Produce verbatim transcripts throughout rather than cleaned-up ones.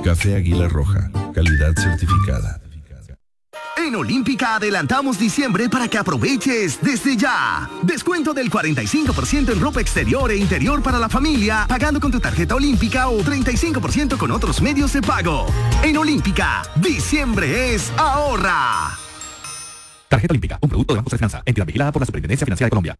Café Águila Roja, calidad certificada. En Olímpica adelantamos diciembre para que aproveches desde ya. Descuento del cuarenta y cinco por ciento en ropa exterior e interior para la familia, pagando con tu tarjeta Olímpica o treinta y cinco por ciento con otros medios de pago. En Olímpica, diciembre es ahorra. Tarjeta Olímpica, un producto de Banco de Finanza, entidad vigilada por la Superintendencia Financiera de Colombia.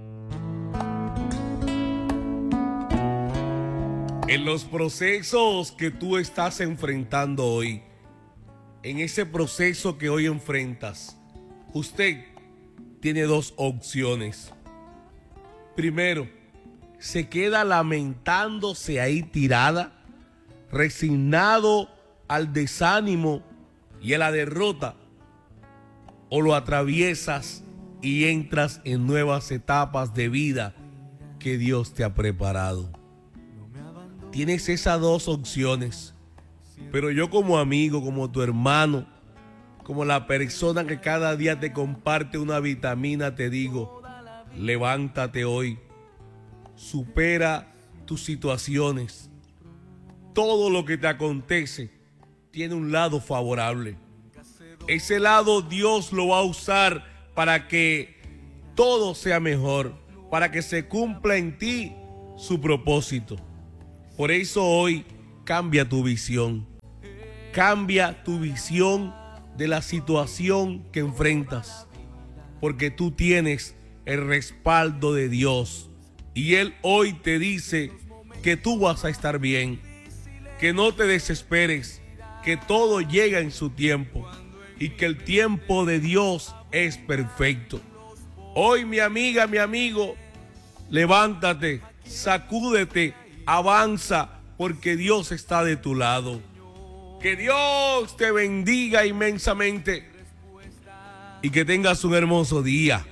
En los procesos que tú estás enfrentando hoy, en ese proceso que hoy enfrentas, usted tiene dos opciones. Primero, se queda lamentándose ahí tirada, resignado al desánimo y a la derrota, o lo atraviesas y entras en nuevas etapas de vida que Dios te ha preparado. Tienes esas dos opciones, pero yo como amigo, como tu hermano, como la persona que cada día te comparte una vitamina, te digo, levántate hoy, supera tus situaciones. Todo lo que te acontece tiene un lado favorable. Ese lado Dios lo va a usar para que todo sea mejor, para que se cumpla en ti su propósito. Por eso hoy cambia tu visión, cambia tu visión de la situación que enfrentas, porque tú tienes el respaldo de Dios y Él hoy te dice que tú vas a estar bien, que no te desesperes, que todo llega en su tiempo y que el tiempo de Dios es perfecto. Hoy, mi amiga, mi amigo, levántate, sacúdete, avanza, porque Dios está de tu lado. Que Dios te bendiga inmensamente y que tengas un hermoso día,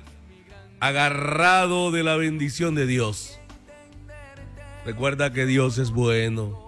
agarrado de la bendición de Dios. Recuerda que Dios es bueno.